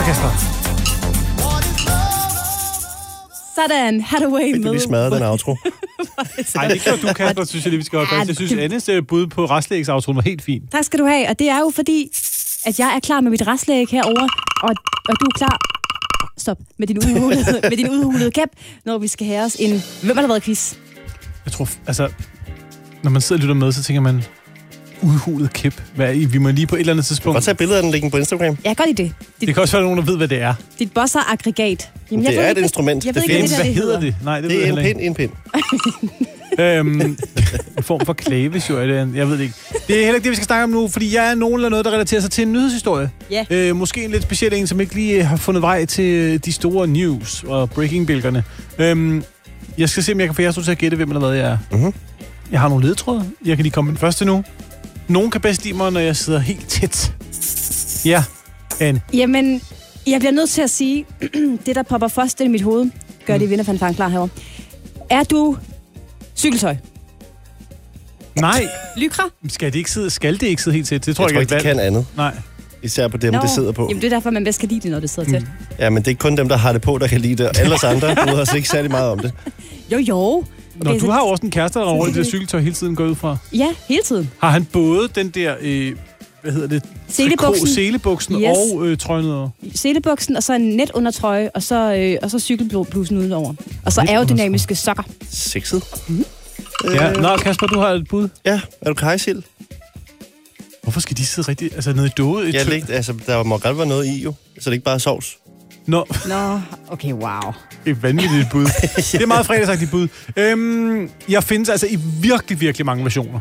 så, Kasper. Sådan, Hathaway med. Du lige smadret den outro. Nej, det gør du, Kasper, synes jeg lige, vi skal holde fast. Jeg synes, Annes bud på restlægsoutro var helt fint. Tak skal du have, og det er jo fordi, at jeg er klar med mit restlæg herover, og du er klar... Stop. Med din udhulede kæp, når vi skal have os en... Hvem har der været quiz? Jeg tror, altså... Når man sidder og lytter med, så tænker man... Udhulet kæp. Vi må lige på et eller andet tidspunkt... Godt tage billeder af den, lægge på Instagram. Ja, godt i det. Det kan også være nogen, der ved, hvad det er. Dit bosser-aggregat. Jamen, det er et instrument. Jeg ved ikke, hvad hedder det? Nej, det er en pind. En form for klavish, jeg ved det ikke. Det er heller ikke det, vi skal snakke om nu, fordi jeg er nogen eller noget, der relaterer sig til en nyhedshistorie. Ja. Måske en lidt speciel en, som ikke lige har fundet vej til de store news og breaking-bælgerne. Jeg skal se, om jeg kan få jer til at gætte, hvem eller hvad jeg er. Mm-hmm. Jeg har nogle ledetråde. Jeg kan lige komme med den første nu. Nogen kan bedst lide mig, når jeg sidder helt tæt. Ja, Anne. Jamen, jeg bliver nødt til at sige, det der popper først i mit hoved, gør det vinderfanfaren klar herovre. Er du cykletøj? Nej. Lykra? Skal det ikke sidde helt tæt? Det tror jeg ikke, de kan andet. Nej. Især på dem, det sidder på. Jamen, det er derfor, man bedst kan lide det, når det sidder tæt. Ja, men det er ikke kun dem, der har det på, der kan lide det. Alle os andre bryder os ikke særlig meget om det. Jo. Nå, du har jo også en kæreste, der over i det der cykeltøj hele tiden går ud fra. Ja, hele tiden. Har han både den der, hvad hedder det? Selebuksen yes. Og trøjen over? Selebuksen, og så en netundertrøje, og så cykelblusen udenover. Og så aerodynamiske sokker. Sexet. Mm-hmm. Ja, nå Kasper, du har et bud. Ja, er du kajsild? Hvorfor skal de sidde rigtig, altså nede i dåde? Ja, der må godt være noget i jo, så det ikke bare er sovs. Nå, okay, wow. Et vanvittigt bud. Det er meget fredagsagtigt bud. Jeg findes altså i virkelig, virkelig mange versioner.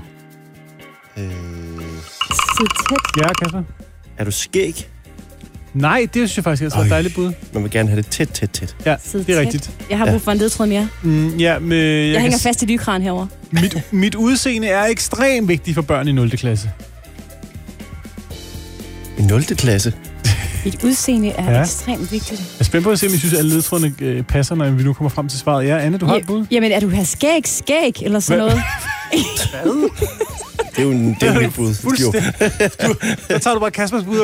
Så tæt. Ja, Kasper. Er du skæg? Nej, det synes jeg faktisk er et dejligt bud. Man vil gerne have det tæt. Ja, det er rigtigt. Jeg har brug for en ledtråd mere. Jeg hænger fast i lykran herovre. Mit udseende er ekstremt vigtigt for børn i 0. klasse. I 0. klasse? Mit udseende er ekstremt vigtigt. Jeg er spændt på at se, om I synes, at alle ledtrådene passer, når vi nu kommer frem til svaret. Ja, Anne, du har et bud? Jamen, er du her skæg, eller sådan noget? Hvad? Det er jo en del bud. Fuldstændig. Så tager du bare Kaspers bud